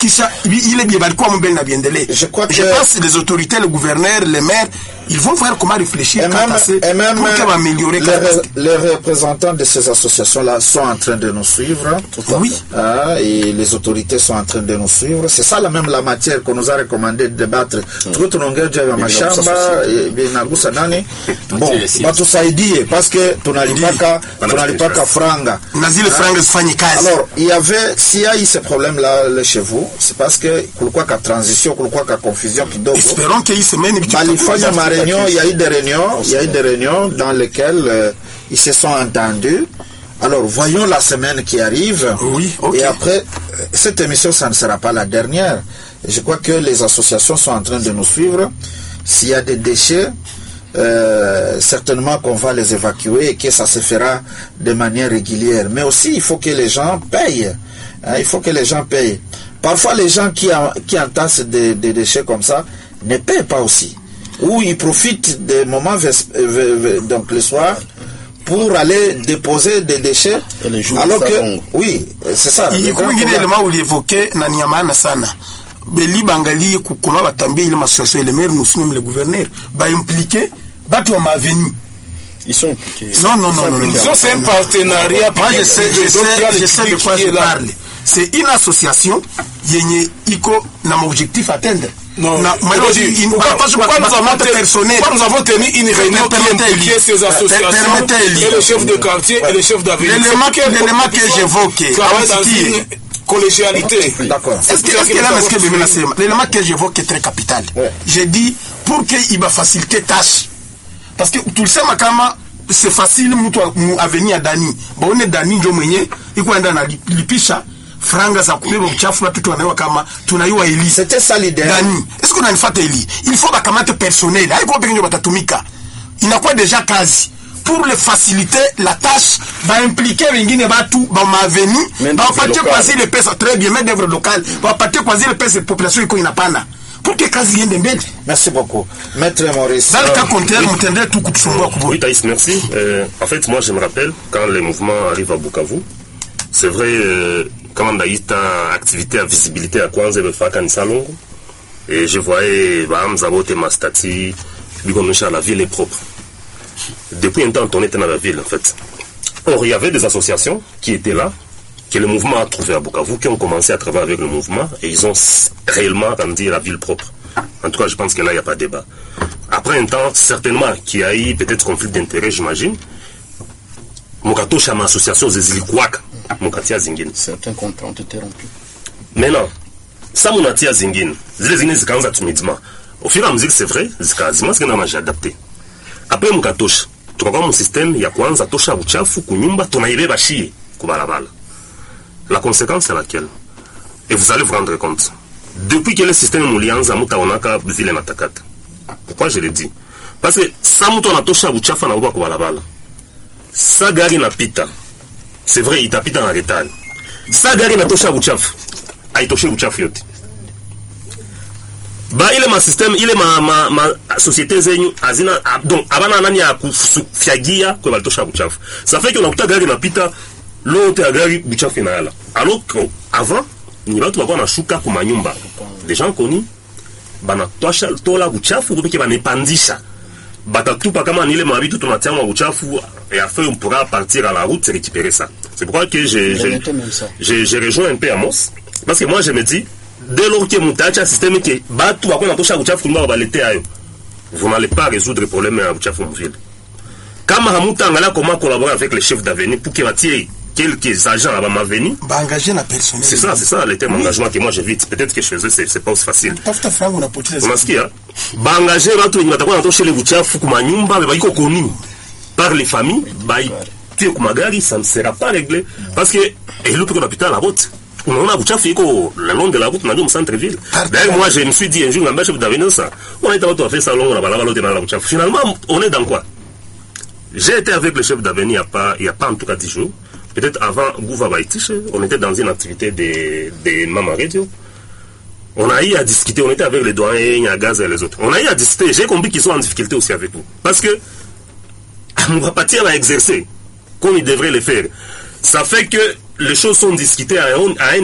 kisha ile bien balikuwa mbele na biendelee. Je pense que les autorités, le gouverneur, les maires, ils vont voir comment réfléchir pour améliorer les représentants de ces associations-là sont en train de nous suivre. Oui. Et les autorités sont en train de nous suivre. C'est ça la matière qu'on nous a recommandé de débattre. Tout mashamba binagusa nani? Bon, batusaidie parce que tunalipaka franga. Nazile franga zifanye kazi. Alors, s'il y a eu ce problème-là chez vous, c'est parce que kulikuwa ka transition, kulikuwa ka confusion kidogo. Espérons qu'il y ait semaine il y a eu des réunions dans lesquelles ils se sont entendus. Alors, voyons la semaine qui arrive. Oui, okay. Et après, cette émission, ça ne sera pas la dernière. Je crois que les associations sont en train de nous suivre. S'il y a des déchets, certainement qu'on va les évacuer et que ça se fera de manière régulière. Mais aussi, il faut que les gens payent. Il faut que les gens payent. Parfois, les gens qui entassent des déchets comme ça ne payent pas aussi. Ou ils profitent des moments, donc le soir, pour aller déposer des déchets. Et les jours alors que, oui, c'est ça. Il y a un élément où il évoquait Nanyamana Sana. Beli Bangali, Kukuma Batambi, il m'a cherché les maires, nous sommes les gouverneurs, bah impliqués, bah tu m'as venu. Ils sont impliqués. Non. C'est un partenariat. Moi, je sais de quoi je parle. C'est une association, Iko n'a mon objectif à atteindre. Non, pourquoi nous avons tenu une réunion qui impliquait ces associations et le chef de quartier et le chef d'avenue. L'élément que j'évoquais, collégialité. D'accord. L'élément que j'évoque est très capital. Ouais. J'ai dit pour qu'il va faciliter tâche. Parce que tout le monde, c'est facile à venir à Dani. Bon, on est Dani, il faut aller dans Lipisha. Franga za kubeba uchafu na vitu wanaewa kama tunaiwa Eli. C'était ça l'idée. Dani, est-ce qu'on a une fête Eli? Il faut bakamate personnel. Haiko pekee batatumika. Inakuwa déjà kazi. Pour le faciliter la tâche, va impliquer wengine batu ba maveni, ba patie kwazi le pesa très bien, mais d'œuvre locale, va patie kwazi le pesa population iko inapana. Pour que kazi yende mbele. Merci beaucoup. Maître Maurice. Dans le cas contraire, mutendele tout kutusumbua kubo. Oui, Taïs, merci. En fait, moi je me rappelle quand les mouvements arrivent à Bukavu, c'est vrai quand on a eu ta activité à visibilité à Kwanza et Faka Nisalongo, et je voyais Zabote Mastati, la ville est propre. Depuis un temps, on était dans la ville en fait. Or, il y avait des associations qui étaient là, que le mouvement a trouvé à Bukavu, qui ont commencé à travailler avec le mouvement, et ils ont réellement rendu la ville propre. En tout cas, je pense que là, il n'y a pas de débat. Après un temps, certainement, qu'il y a eu peut-être conflit d'intérêts, j'imagine, Mukato Chama Association Zezilikwaka. Certains contrats ont été rompus. Maintenant, ça Munatia Zingin, Zilezine Zikanza Tumidima. Au fur et à mesure, c'est vrai, Zikazima, c'est qu'on a adapté. Après Mukatosh, tu vois mon système, il y a Kwanza, Tosha, Uchafu, Kunyumba, Tonaïbe Bashi, Kubalabala. La conséquence est laquelle? Et vous allez vous rendre compte. Depuis que le système Moulianza, Mutaonaka, Ville Natakata. Pourquoi je l'ai dit? Parce que ça Mutona Tosha, Uchafu, na Kubalabala. Ça gari na pita. C'est vrai, il tapita en retard. Ça gari na tosha uchafu. Aitoshe uchafu yote. Ba ile ma système, ile ma société zenyu azina donc abana nani ya kufiagia kwa tosha uchafu. Ça fait que unakuta gari na pita l'autre gari uchafu na yala. Alors que avant, ni watu wako na shuka kwa manyumba. Des gens connus bana tosha tola uchafu kwa bana pandisha. Batatupa kama nile mabitu tunatia mwa uchafu et après on pourra partir à la route et récupérer ça. C'est pourquoi que j'ai rejoint un peu Amos parce que moi je me dis dès lors que mutacha système qui batu wako na tosha uchafu kumba balete ayo vous n'allez pas résoudre le problème à uchafu mvile. Kama hamuta ngala comment collaborer avec les chefs d'avenue pour qu'ils attirent quelques agents à ma avenue. Bah engager la personnel. C'est ça le terme engagement que moi j'évite. Peut-être que chez eux c'est pas aussi facile. Tafuta frango na potile. Unasikia? Ba engager watu wenye watakuwa wanatosha ile uchafu kwa nyumba ba iko koni par les familles, ba tu kwa magari ça ne sera pas réglé parce que et le plus l'hôpital la route. On a uchafu iko le long de la route dans le centre ville. D'ailleurs moi je me suis dit un jour ngamba chef d'avenue ça. On était à faire ça long na balabala de la uchafu. Finalement on est dans quoi? J'ai été avec le chef d'avenue il y a pas en tout cas 10 jours. Peut-être avant Gouva Baitiche, on était dans une activité de Mama Radio. On a eu à discuter, on était avec les doyens, à Gaz et les autres. On a eu à discuter, j'ai compris qu'ils sont en difficulté aussi avec vous. Parce que on va pas à exercer comme ils devraient le faire. Ça fait que les choses sont discutées à un